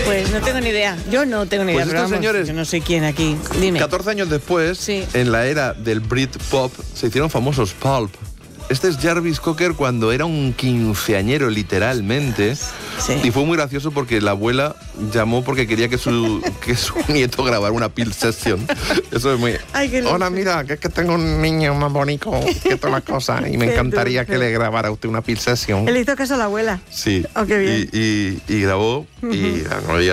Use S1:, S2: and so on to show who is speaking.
S1: Pues no tengo ni idea. Yo no tengo ni idea.
S2: Pues
S1: pero
S2: estos
S1: vamos,
S2: señores,
S1: yo no sé quién aquí. Dime.
S2: 14 años después,
S1: Sí.
S2: en la era del Britpop, se hicieron famosos Pulp. Este es Jarvis Cocker cuando era un quinceañero, literalmente.
S1: Sí.
S2: Y fue muy gracioso porque la abuela llamó porque quería que su nieto grabara una Peel Session. Eso es muy...
S1: Ay, qué
S2: Hola,
S1: dulce.
S2: mira, que es que tengo un niño más bonito que todas las cosas y me
S1: Qué
S2: encantaría
S1: dulce.
S2: que le grabara a usted una Peel Session.
S1: Él hizo caso a la abuela.
S2: Sí.
S1: Oh, qué bien.
S2: Y grabó y no,